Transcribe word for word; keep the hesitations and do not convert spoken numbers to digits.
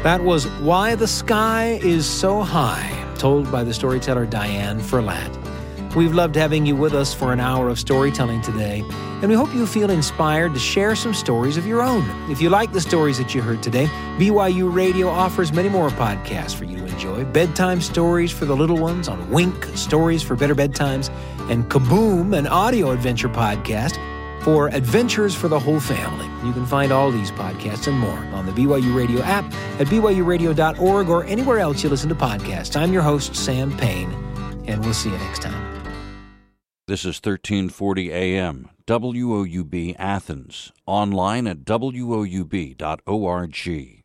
That was Why the Sky is So High, told by the storyteller Diane Ferlat. We've loved having you with us for an hour of storytelling today, and we hope you feel inspired to share some stories of your own. If you like the stories that you heard today, B Y U Radio offers many more podcasts for you to enjoy. Bedtime stories for the little ones on Wink, Stories for Better Bedtimes, and Kaboom, an audio adventure podcast for adventures for the whole family. You can find all these podcasts and more on the B Y U Radio app at b y u radio dot org or anywhere else you listen to podcasts. I'm your host, Sam Payne, and we'll see you next time. This is thirteen forty A M, W O U B Athens, online at w o u b dot org.